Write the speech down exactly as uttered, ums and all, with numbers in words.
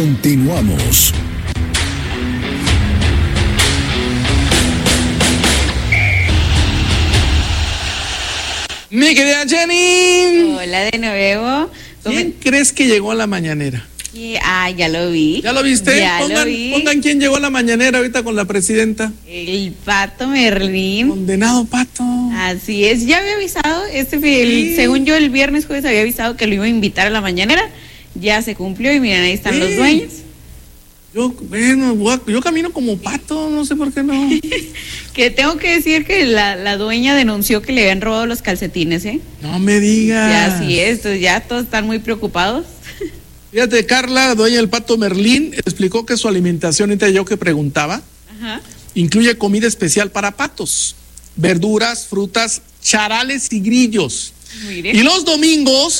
Continuamos. Mi querida Jenny. Hola de nuevo. ¿Quién crees que llegó a la mañanera? Y, ah, ya lo vi. ¿Ya lo viste? Ya pongan, lo vi. pongan quién llegó a la mañanera ahorita con la presidenta. El Pato Merlín. Condenado Pato. Así es, ya había avisado, este el, Sí. según yo el viernes jueves había avisado que lo iba a invitar a la mañanera. Ya se cumplió y miren, ahí están Sí. los dueños. Yo, bueno, voy a- yo camino como pato, no sé por qué no. Que tengo que decir que la, la dueña denunció que le habían robado los calcetines, ¿eh? No me digas. Ya así es, entonces ya todos están muy preocupados. Fíjate, Carla, dueña del Pato Merlín, explicó que su alimentación, ahorita yo que preguntaba, Ajá. incluye comida especial para patos, verduras, frutas, charales y grillos. Mire. Y los domingos